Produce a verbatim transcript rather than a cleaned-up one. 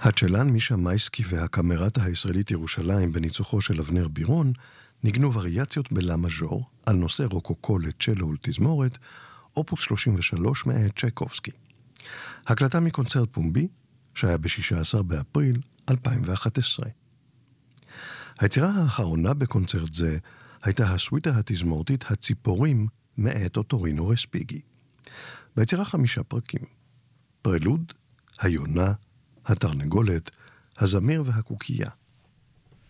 הצ'לן מישה מייסקי והקמרטה הישראלית ירושלים בניצוחו של אבנר בירון ניגנו וריאציות בלה מז'ור על נושא רוקוקו לצ'לו ולתזמורת, אופוס שלושים ושלוש מאת צ'ייקובסקי. הקלטה מקונצרט פומבי שהיה ב-שישה עשר באפריל אלפיים ואחת עשרה. היצירה האחרונה בקונצרט זה הייתה הסוויטה התזמורתית הציפורים מאת אוטורינו רספיגי. ביצירה חמישה פרקים: פרלוד, היונה, התרנגולת, הזמיר והקוקייה.